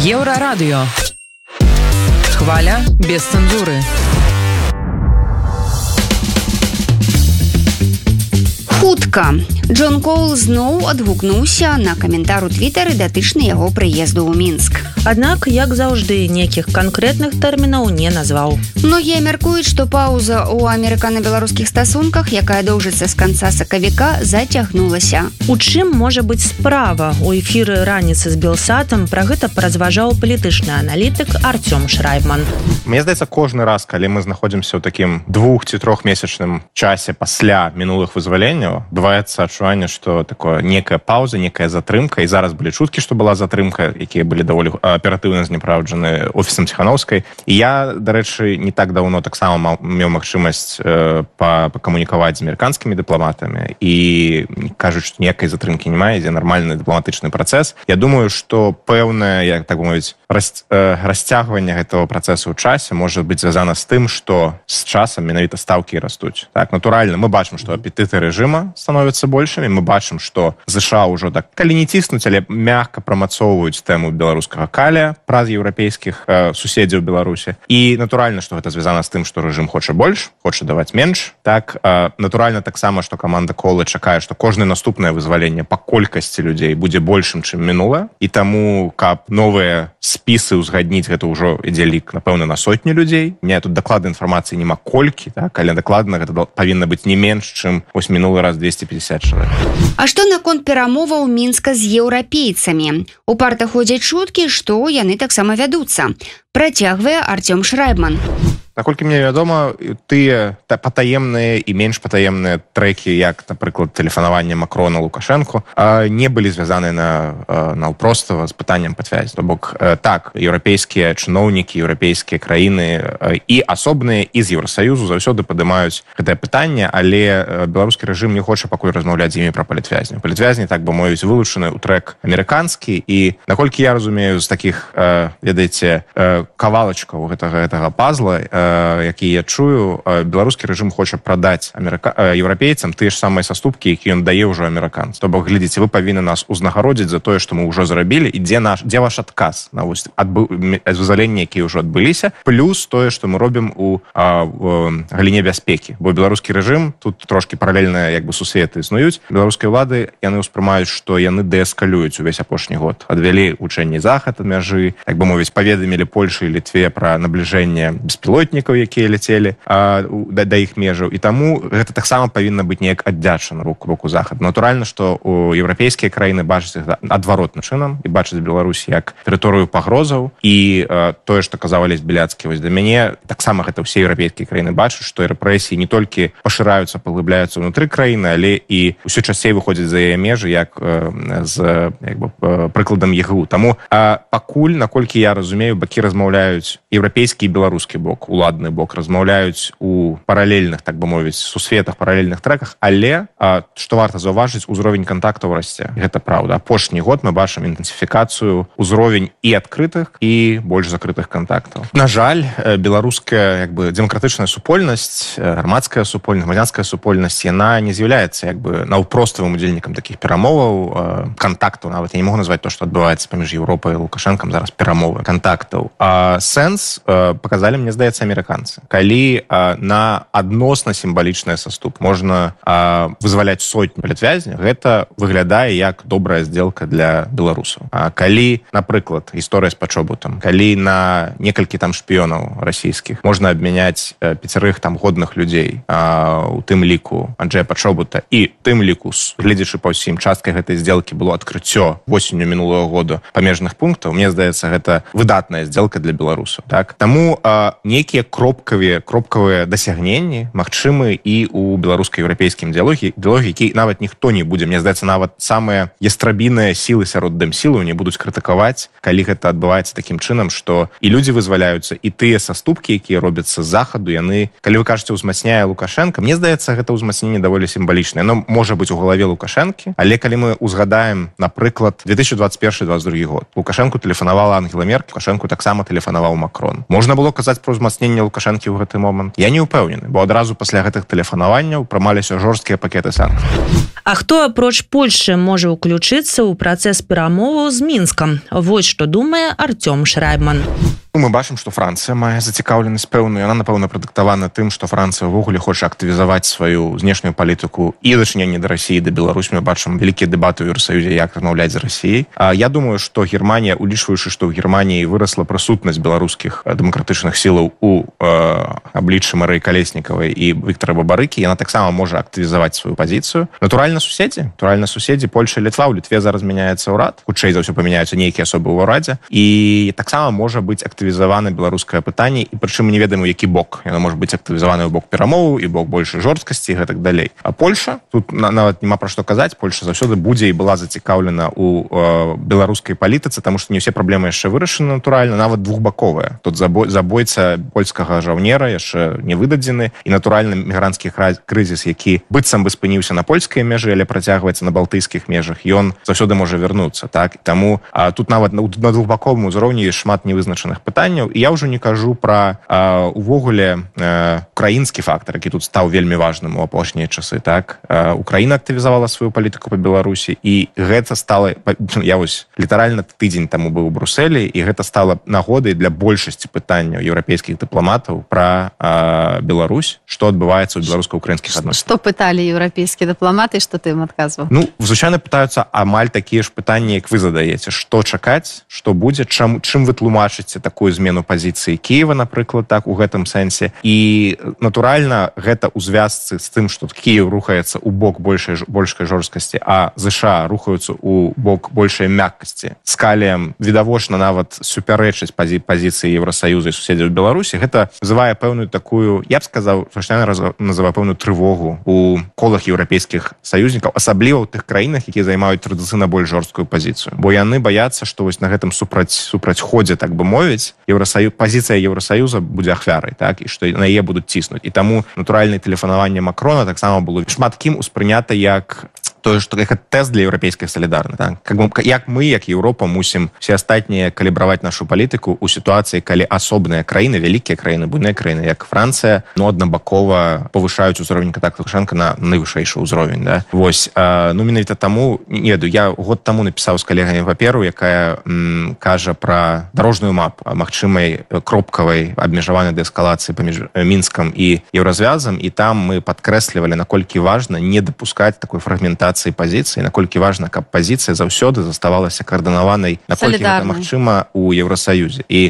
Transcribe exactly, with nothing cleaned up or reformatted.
Еўрарадыё. Хваля без цэнзуры. Хутка. Джон Коул зноў адгукнуўся на каментар у твітары датычны яго прыезду ў Мінск. Аднак, як заўжды, нейкіх канкрэтных тэрмінаў не назваў. Многія мяркуюць, што паўза ў амерыкана-беларускіх стасунках, якая доўжыцца з канца сакавіка, зацягнулася. У чым можа быць справа? У эфіры раніцы з Белсатам пра гэта паразважаў палітычны аналітык Артём Шрайбман. Мне здаецца, кожны раз, калі мы знаходзімся ў такім двух- ці трохмесячным часе пасля мінулых вызваленняў, бываецца адчуванне, што такое некая пауза, некая затрымка, і зараз былі чуткі, што была затрымка, якія былі даволі аператыўна знепраўджаны офісам Ціханаўскай. І я, дарэчы, не так даўно таксама меў магчымасць э, пакамунікаваць з амерыканскімі дыпламатамі, і кажуць, што ніякай затрымкі няма, ідзе нармальны дыпламатычны працэс. Я думаю, што пэўнае, як так мовіць, рас, э, расцягванне гэтага працэсу ў часе можа быць звязана з тым, што з часам менавіта стаўкі растуць. Так, натуральна, мы бачым, што апетыты рэжыма становятся большими. Мы бачым, што ЗША ўжо так, калі не ціснуць, але мякка прамацоўваюць тэму беларускага каля праз еўрапейскіх э, суседзяў Беларусі. І натуральна, што гэта звязана з тым, што рэжым хоча больш, хоча даваць менш. Так, э, натуральна таксама, што каманда Кола чакае, што кожнае наступнае вызваленне па колькасці людзей будзе большым, чым мінулае. І таму, каб новыя спісы ўзгадніць, гэта ўжо ідзе лік, напэўна, на сотні людзей. У меня тут дакладнай інфармацыі няма колькі, так, але дакладна гэта павінна быць не менш, чым вось мінулы раз двести пятьдесят чалавек. А што наконт перамоваў Мінска з еўрапейцамі? У парта ходзяць чуткі, што яны таксама вядуцца. Працягвае Артём Шрайбман. Наколькі мне вядома, тыя патаемныя і менш патаемныя трэкі, як, напрыклад, тэлефанаванне Макрона Лукашэнку, не былі звязаны на, наўпростава з пытаннем падвязі. То бок, так, еўрапейскія чыноўнікі, еўрапейскія краіны і асобныя, і з Еўрасаюзу заўсёды падымаюць гэтае пытанне, але беларускі рэжым не хоча пакуль размаўляць з імі пра палітвязні. Палітвязні, так бы мовіць, вылучаны ў трэк амерыканскі, і, наколькі я разумею, з такіх, ведаеце, кавалачкаў гэтага, гэтага пазла, які я чую, беларускі рэжым хоча прадаць амерыка... еўрапейцам тыя ж самыя саступкі, які ён дае ўжо амерыканцам. То бок, глядзіце, вы павінны нас узнагародзіць за тое, што мы ўжо зрабілі, і дзе наш, дзе ваш адказ на адбы... вызваленні, якія ўжо адбыліся, плюс тое, што мы робім у, а, у галіне бяспекі. Бо беларускі рэжым, тут трошкі паралельныя як бы сусветы існуюць, беларускай улады яны ўспрымаюць, што яны дээскалююць увесь апошні год. Адвялі учэнні захад ад мяжы, як бы мовіць, паведамілі Польшы і Літве пра набліжэнне беспілотнікаў, якія ляцелі а, да, да іх межаў. І таму гэта таксама павінна быць неяк аддзячана руку боку захад. Натуральна, што у еўрапейскія краіны бачаць іх адваротным чынам і бачаць Беларусь як тэрыторыю пагрозаў. І а, тое, што казаў Алесь Беляцкі, вось да мяне, таксама гэта ўсе еўрапейскія краіны бачаць, што рэпрэсіі не толькі пашыраюцца, паглыбляюцца ўнутры краіны, але і ўсё часцей выходзяць за яе межы, як а, з як бы, прыкладам ЕГУ. Таму а, пакуль, наколькі я разумею, бакі размаўляюць еўрапейскі і беларускі бок, уладны бок, размаўляюць у паралельных, так бы мовіць, сусветах, паралельных трэках, але, а, што варта заўважыць, узровень кантактаў расце. Гэта праўда. Апошні год мы бачым інтэнсіфікацыю узровень і адкрытых, і больш закрытых кантактаў. На жаль, беларуская, як бы, дэмакратычная супольнасць, грамадская супольнасць, грамадзянская супольнасць, яна не з'яўляецца, як бы, наўпроставым удзельнікам такіх перамоваў, кантактаў, нават я не могу назваць то, што адбываецца паміж Еўропай і Лукашэнкам зараз перамовы кантактаў. А сэнс показалі, мне здаецца, амерыканцы. Калі а, на адносна сімвалічны саступ можна а, вызваляць сотні палітвязняў, гэта выглядае як добрая здзелка для беларусаў. А калі, напрыклад, гісторыя з пачобутам, калі на некалькі там шпіёнаў расійскіх можна абмяняць пяцярых там годных людзей, а, у тым ліку Анджэя Пачобута, і тым ліку, гледзячы па ўсім, часткай гэтай здзелкі было адкрыццё восенню мінулого году памежных пунктаў, мне здаецца, гэта выдатная здзелка для беларусаў. Так? Таму а, нейкія кропкавыя кропкавыя дасягненні магчымы і у беларуска-еўрапейскім дыялогі, дыялогі, які нават ніхто не будзе. Мне здаецца, нават самыя ястрабіныя сілы сярод дэмсілаў не будуць крытыкаваць, калі гэта адбываецца такім чынам, што і людзі вызваляюцца, і тыя саступкі, якія робяцца з захаду, яны, калі вы кажаце, узмацняе Лукашенка, мне здаецца, гэта ўзмацненне даволі сімвалічнае. Яно можа быць у галаве Лукашэнкі, але калі мы узгадаем, напрыклад, две тысячи двадцать первый — двадцать второй год, Лукашэнку тэлефанавала Ангела Меркель, Лукашэнку таксама тэлефанаваў Макрон. Можна было казаць про ўзмацненне паведзенне Лукашэнкі ў гэты момант? Я не ўпэўнены, бо адразу пасля гэтых тэлефанаванняў прымаліся жорсткія пакеты санкцый. А хто апроч Польшчы можа ўключыцца ў працэс перамоваў з Мінскам? Вось што думае Артём Шрайбман. Мы бачым, што Францыя мае зацікаўленасць пэўную. Яна, напэўна, прадыктавана тым, што Францыя ўвогуле хоча актывізаваць сваю знешнюю палітыку і дачыненне да Расіі, да Беларусі. Мы бачым вялікія дэбаты ў Еўрасаюзе, як размаўляць з Расіяй. А я думаю, што Германія, улічваючы, што ў Германіі вырасла прысутнасць беларускіх дэмакратычных сілаў у э, абліччы Марыі Калеснікавай і Віктара Бабарыкі, яна таксама можа актывізаваць сваю пазіцыю. Натуральна, суседзі, натуральна, суседзі, Польша і Літва. У Літве зараз мяняецца ўрад, хутчэй за ўсё памяняюцца нейкія асобы ў ўрадзе, і таксама можа быць актывізавана беларускае пытанне, і прычым мы не ведаем, у які бок. Яно можа быць актывізавана ў бок перамоваў і бок большай жорсткасці і гэтак далей. А Польша, тут нават няма пра што казаць, Польша заўсёды будзе і была зацікаўлена ў э, беларускай палітыцы, таму што не ўсе праблемы яшчэ вырашаны натуральна, нават двухбаковыя. Тут забой, забойца польскага жаўнера яшчэ не выдадзены, і натуральны мігранцкі крызіс, які быццам бы спыніўся на польскай межы, але працягваецца на балтыйскіх межах, ён заўсёды можа вярнуцца. Так? Таму а, тут нават на, на двухбаковым узроўні шмат невызначаных пытанняў. І я ўжо не кажу пра а, увогуле а, украінскі фактор, які тут стаў вельмі важным у апошнія часы. Так? А, Украіна актывізавала сваю палітыку па Беларусі, і гэта стала, я вось літаральна тыдзень таму быў у Брусэлі, і гэта стала нагодай для большасці пытанняў еўрапейскіх дыпламатаў пра а, Беларусь, што адбываецца ў беларуска-украінскіх адносінах. Што пыталі еўрапейскія дыпламаты, што ты ім адказваў? Ну, звычайна пытаюцца амаль такія ж пытанні, як вы задаеце. Што чакаць, што будзе, чым, чым вы тлумачыце такую змену пазіцыі Кіева, напрыклад, так, у гэтым сэнсе. І, натуральна, гэта ў звязцы з тым, што Кіев рухаецца ў бок большай, большай жорсткасці, а ЗША рухаюцца ў бок большай мяккасці. З каліем відавочна нават супярэчыць пази, пазіцыі Еўрасаюза і суседзяў Беларусі. Гэта называе пэўную такую, я б сказаў, звычайна называе пэўную трывогу у колах еўрапейскіх саюзнікаў, асабліва ў тых краінах, якія займаюць традыцыйна больш жорсткую пазіцыю. Бо яны баяцца, што вось на гэтым супраць, супрацьходзе, так бы мовіць, Еўрасаю... пазіцыя Еўрасаюза будзе ахвярай, так, і што на яе будуць ціснуць. І таму натуральнае тэлефанаванне Макрона таксама было шмат кім успрынята як тое, што гэта тэст для еўрапейскай салідарнасці. Так? Как бы, як мы, як Еўропа, мусім все астатнія калібраваць нашу палітыку ў сітуацыі, калі асобныя краіны, вялікія краіны, буйныя краіны, як Францыя, ну, аднабакова павышаюць узровень кантакту Лукашэнка на найвышэйшы ўзровень. Да? Вось, а, ну, менавіта таму, не ведаю, я год таму напісаў з калегамі паперу, якая м, кажа пра дарожную мапу магчымай кропкавай абмежаванай дээскалацыі паміж Мінскам і еўразвязам, і там мы падкрэслівалі, наколькі важна не дапускаць такой фрагментацыі пазіцыі, наколькі важна, каб пазіцыя заўсёды заставалася каардынаванай, наколькі гэта магчыма у Еўрасаюзе. І